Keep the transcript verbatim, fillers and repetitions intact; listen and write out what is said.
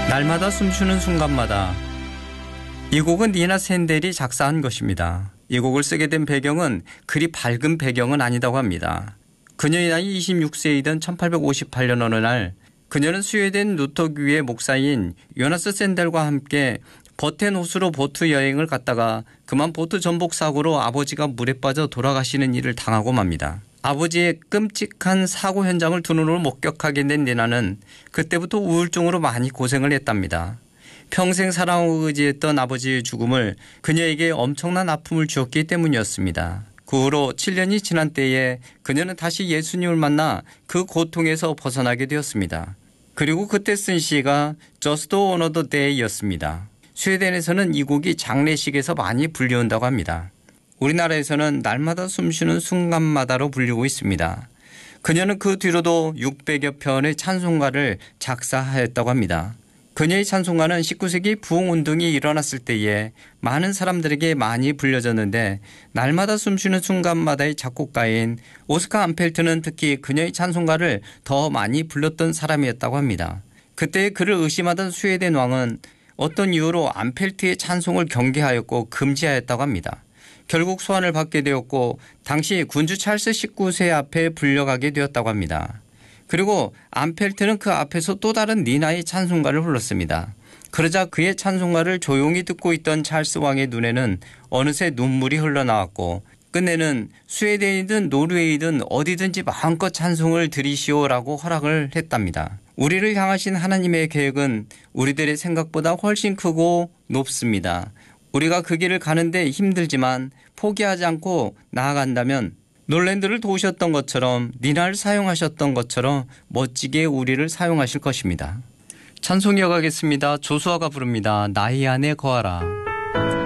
날마다 숨쉬는 순간마다. 이 곡은 니나 샌델이 작사한 것입니다. 이 곡을 쓰게 된 배경은 그리 밝은 배경은 아니다고 합니다. 그녀의 나이 이십육 세이던 천팔백오십팔 년 어느 날 그녀는 스웨덴 루터교의 목사인 요나스 샌델과 함께 버텐호수로 보트 여행을 갔다가 그만 보트 전복 사고로 아버지가 물에 빠져 돌아가시는 일을 당하고 맙니다. 아버지의 끔찍한 사고 현장을 두 눈으로 목격하게 된 니나는 그때부터 우울증으로 많이 고생을 했답니다. 평생 사랑하고 의지했던 아버지의 죽음을 그녀에게 엄청난 아픔을 주었기 때문이었습니다. 그 후로 칠 년이 지난 때에 그녀는 다시 예수님을 만나 그 고통에서 벗어나게 되었습니다. 그리고 그때 쓴 시가 Just Another Day였습니다. 스웨덴에서는 이 곡이 장례식에서 많이 불려온다고 합니다. 우리나라에서는 날마다 숨쉬는 순간마다로 불리고 있습니다. 그녀는 그 뒤로도 육백여 편의 찬송가를 작사하였다고 합니다. 그녀의 찬송가는 십구 세기 부흥운동이 일어났을 때에 많은 사람들에게 많이 불려졌는데 날마다 숨쉬는 순간마다의 작곡가인 오스카 암펠트는 특히 그녀의 찬송가를 더 많이 불렀던 사람이었다고 합니다. 그때 그를 의심하던 스웨덴 왕은 어떤 이유로 암펠트의 찬송을 경계하였고 금지하였다고 합니다. 결국 소환을 받게 되었고 당시 군주 찰스 십구 세 앞에 불려가게 되었다고 합니다. 그리고 암펠트는 그 앞에서 또 다른 니나의 찬송가를 불렀습니다. 그러자 그의 찬송가를 조용히 듣고 있던 찰스 왕의 눈에는 어느새 눈물이 흘러나왔고 끝내는 스웨덴이든 노르웨이든 어디든지 마음껏 찬송을 들이시오라고 허락을 했답니다. 우리를 향하신 하나님의 계획은 우리들의 생각보다 훨씬 크고 높습니다. 우리가 그 길을 가는데 힘들지만 포기하지 않고 나아간다면 놀랜드를 도우셨던 것처럼 니나를 사용하셨던 것처럼 멋지게 우리를 사용하실 것입니다. 찬송 이어가겠습니다. 조수아가 부릅니다. 나의 안에 거하라.